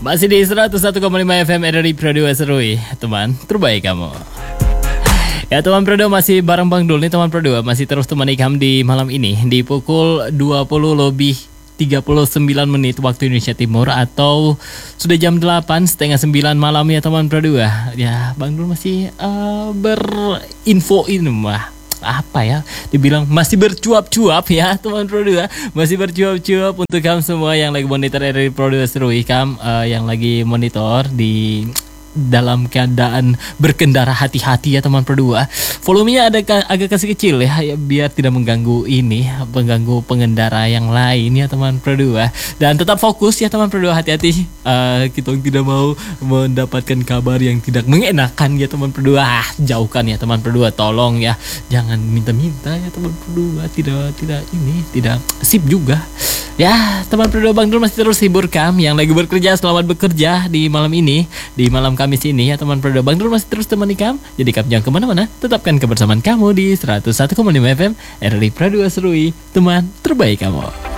Masih di 101,5 FM RRI Pro 2 Serui, teman terbaik kamu. Ya teman Pro 2 masih bareng Bang Dul nih teman Pro 2, masih terus temani kamu di malam ini di pukul 20 lebih 39 menit waktu Indonesia Timur, atau sudah jam 8 setengah 9 malam ya teman Pro 2. Ya Bang Dul masih berinfoin mah, apa ya, dibilang masih bercuap-cuap ya teman Pro 2, masih bercuap-cuap untuk kamu semua yang lagi monitor RRI Pro 2 Serui, kamu yang lagi monitor di dalam keadaan berkendara, hati-hati ya teman Pro 2. Volumenya agak kasih kecil ya, biar tidak mengganggu pengendara yang lain ya teman Pro 2. Dan tetap fokus ya teman Pro 2, hati-hati, kita tidak mau mendapatkan kabar yang tidak mengenakan ya teman Pro 2. Jauhkan ya teman Pro 2, tolong ya, jangan minta-minta ya teman Pro 2, tidak sip juga. Ya teman Pro 2, Bang Dul masih terus hibur kamu yang lagi bekerja, selamat bekerja di malam ini, di malam Kamis ini ya teman Pro 2. Bang Dul masih terus temani kamu, jadi kamu jangan kemana-mana, tetapkan kebersamaan kamu di 101,5 FM RRI Pro 2 Serui, teman terbaik kamu.